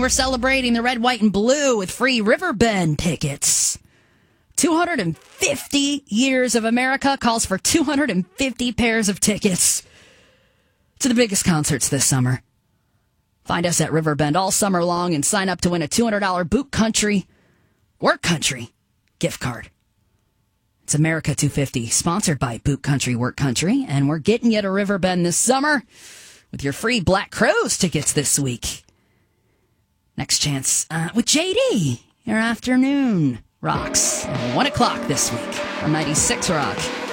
we're celebrating the red, white, and blue with free Riverbend tickets. 250 years of America calls for 250 pairs of tickets to the biggest concerts this summer. Find us at Riverbend all summer long and sign up to win a $200 Boot Country, Work Country gift card. It's America 250, sponsored by Boot Country, Work Country, and we're getting you to Riverbend this summer with your free Black Crowes tickets this week. Next chance with JD, your afternoon rocks. 1 o'clock this week on 96 Rock.